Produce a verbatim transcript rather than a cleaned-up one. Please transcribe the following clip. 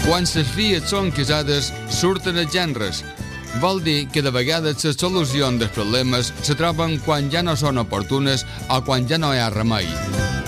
Quan les filles són casades, surten els genres. Vol dir que de vegades les solucions dels problemes se troben quan ja no són oportunes o quan ja no hi ha remei.